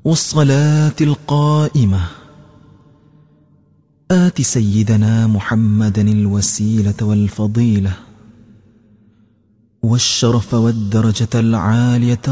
والصلاة القائمة آت سيدنا محمدا الوسيلة والفضيلة والشرف والدرجة العالية